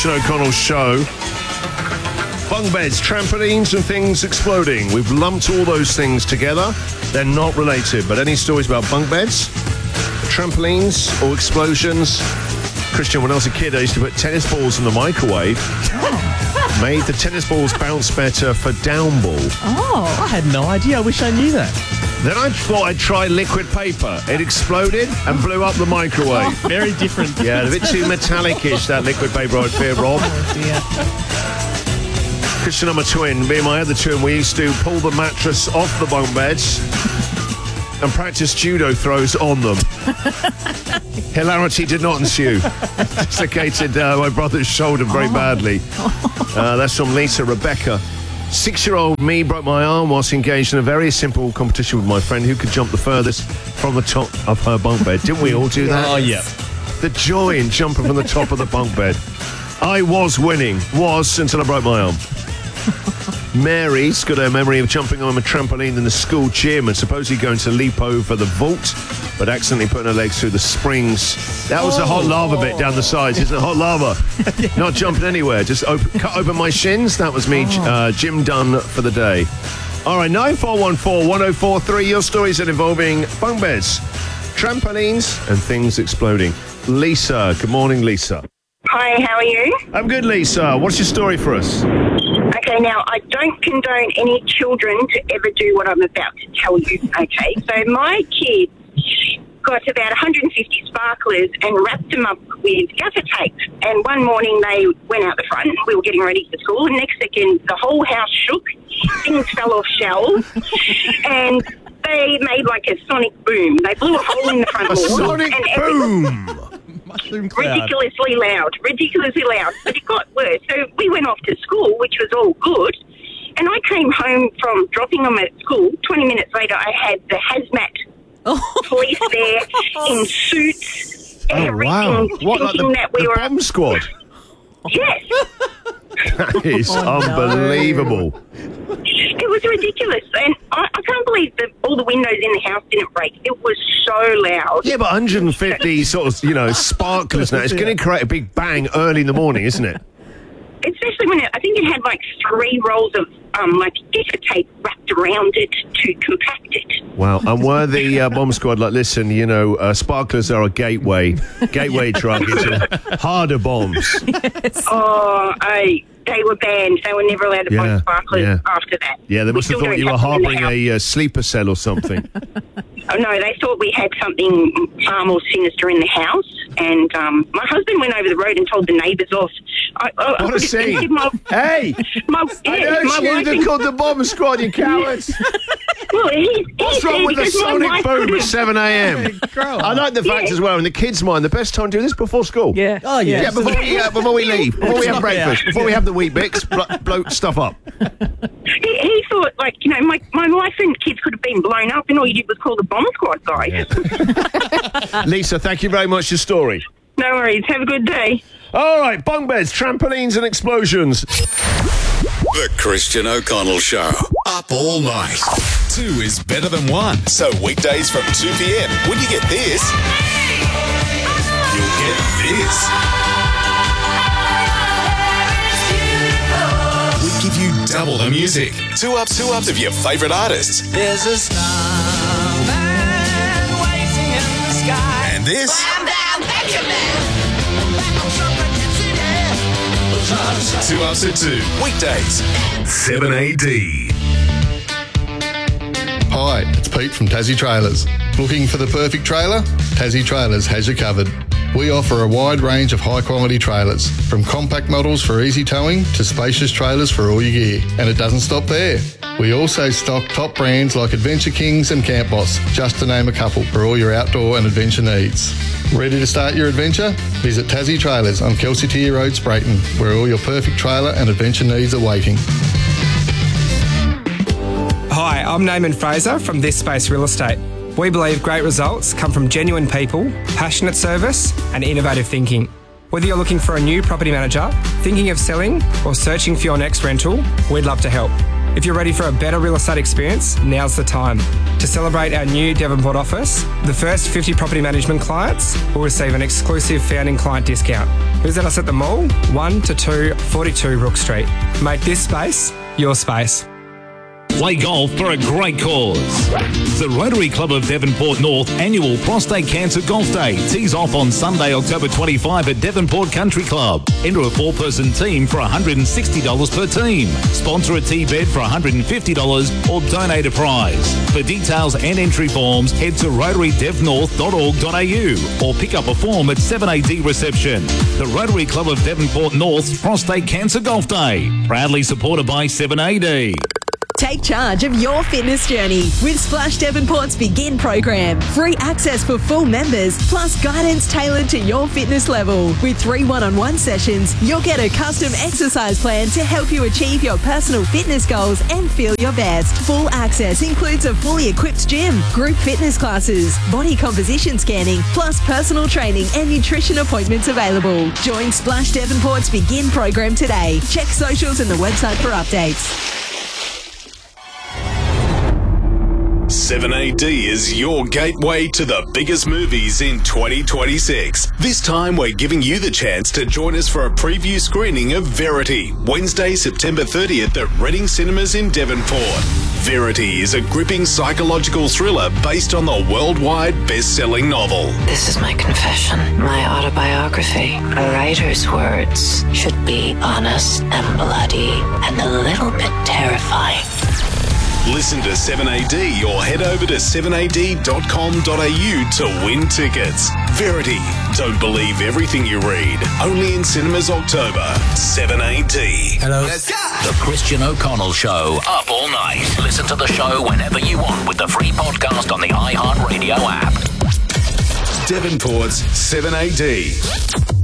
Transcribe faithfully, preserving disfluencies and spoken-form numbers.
Christian O'Connell Show. Bunk beds, trampolines and things exploding. We've lumped all those things together. They're not related, but any stories about bunk beds, trampolines or explosions? Christian, when I was a kid, I used to put tennis balls in the microwave. Made the tennis balls bounce better for down ball. Oh, I had no idea. I wish I knew that. Then I thought I'd try liquid paper. It exploded and blew up the microwave. Oh, very different. Yeah, a bit too metallic-ish, that liquid paper, I'd fear, Rob. Oh, dear. Christian, I'm a twin. Me and my other twin, we used to pull the mattress off the bunk beds and practice judo throws on them. Hilarity did not ensue. Dislocated uh, my brother's shoulder very badly. Uh, that's from Lisa Rebecca. Six-year-old me broke my arm whilst engaged in a very simple competition with my friend who could jump the furthest from the top of her bunk bed. Didn't we all do that? Oh, yeah. The joy in jumping from the top of the bunk bed. I was winning. Was until I broke my arm. Mary's got a memory of jumping on a trampoline in the school gym and supposedly going to leap over the vault, but accidentally putting her legs through the springs. That was oh. the hot lava bit down the sides, isn't it? Hot lava. Yeah. Not jumping anywhere, just open, cut open my shins. That was me, oh. uh, Jim done for the day. All right, nine four one four, one oh four three, your stories are involving bunk beds, trampolines and things exploding. Lisa, good morning, Lisa. Hi, how are you? I'm good, Lisa. What's your story for us? Okay, now, I don't condone any children to ever do what I'm about to tell you, okay? So my kids got about one hundred fifty sparklers and wrapped them up with gaffer tape. And one morning they went out the front, we were getting ready for school, and next second the whole house shook, things fell off shelves, and they made like a sonic boom. They blew a hole in the front a wall. sonic and boom! Ridiculously loud, ridiculously loud. But it got worse. So we went off to school, which was all good. And I came home from dropping them at school. twenty minutes later, I had the hazmat Oh. police there in suits, Oh, everything, wow. What, like thinking the, that we the were... bomb squad? Yes. That is Oh, unbelievable. no. It was ridiculous. And I, I can't believe that all the windows in the house didn't break. It was so loud. Yeah, but one hundred fifty sort of, you know, sparklers now, it's going to create a big bang early in the morning, isn't it? Especially when it, I think it had like three rolls of um, like gaffer tape wrapped around it to compact it. Wow. And were the uh, bomb squad like, listen, you know, uh, sparklers are a gateway, gateway drug into harder bombs. Yes. Oh, I... They were banned. They were never allowed to Yeah, buy sparklers yeah. after that. Yeah, they We must have still thought don't you were have them in the harbouring house. a uh, sleeper cell or something. Oh, no, they thought we had something far more sinister in the house. And um, my husband went over the road and told the neighbours off. I, I, I What a could- scene. My, Hey! my, I yeah, know my you wife they and- called the bomb squad, you cowards. well, he, What's he wrong said with a because my sonic wife boom couldn't- at seven a.m? Grow I up. like the fact Yeah. as well, in the kids' mind, the best time to do this before school. Yeah. Oh, yeah. Yeah, before we, uh, before we leave, before we have Yeah. breakfast, before we have the wheat bix, blo- blow stuff up. He, he thought, like, you know, my, my wife and kids could have been blown up and all you did was call the bomb squad guy. Lisa, thank you very much for your story. No worries. Have a good day. All right, bunk beds, trampolines and explosions. The Christian O'Connell Show. Up all night. Two is better than one. So weekdays from two p.m. when you get this, you'll get this. We give you double the music. Two ups, two ups of your favourite artists. There's a starman waiting in the sky. And this. I'm down, Benjamin. Back on Suffolk City. Two ups at two. Weekdays. seven A D. Hi, it's Pete from Tassie Trailers. Looking for the perfect trailer? Tassie Trailers has you covered. We offer a wide range of high-quality trailers, from compact models for easy towing to spacious trailers for all your gear. And it doesn't stop there. We also stock top brands like Adventure Kings and Camp Boss, just to name a couple, for all your outdoor and adventure needs. Ready to start your adventure? Visit Tassie Trailers on Kelsey Tier Road, Sprayton, where all your perfect trailer and adventure needs are waiting. Hi, I'm Naaman Fraser from This Space Real Estate. We believe great results come from genuine people, passionate service and innovative thinking. Whether you're looking for a new property manager, thinking of selling or searching for your next rental, we'd love to help. If you're ready for a better real estate experience, now's the time. To celebrate our new Devonport office, the first fifty property management clients will receive an exclusive founding client discount. Visit us at the mall, one to two forty-two Rook Street. Make this space your space. Play golf for a great cause. The Rotary Club of Devonport North annual Prostate Cancer Golf Day tees off on Sunday, October twenty-fifth at Devonport Country Club. Enter a four-person team for one hundred sixty dollars per team. Sponsor a tee bed for one hundred fifty dollars or donate a prize. For details and entry forms, head to rotary dev north dot org dot a u or pick up a form at seven A D reception. The Rotary Club of Devonport North's Prostate Cancer Golf Day, proudly supported by seven A D. Take charge of your fitness journey with Splash Devonport's Begin program. Free access for full members, plus guidance tailored to your fitness level. With three one-on-one sessions, you'll get a custom exercise plan to help you achieve your personal fitness goals and feel your best. Full access includes a fully equipped gym, group fitness classes, body composition scanning, plus personal training and nutrition appointments available. Join Splash Devonport's Begin program today. Check socials and the website for updates. seven A D is your gateway to the biggest movies in twenty twenty-six. This time we're giving you the chance to join us for a preview screening of Verity, Wednesday, September thirtieth at Reading Cinemas in Devonport. Verity is a gripping psychological thriller based on the worldwide best-selling novel. This is my confession, my autobiography. A writer's words should be honest and bloody and a little bit terrifying. Listen to seven A D or head over to seven A D dot com dot a u to win tickets. Verity. Don't believe everything you read. Only in cinemas October. seven A D. Hello. Let's go. The Christian O'Connell Show. Up all night. Listen to the show whenever you want with the free podcast on the iHeartRadio app. Devonport's seven A D.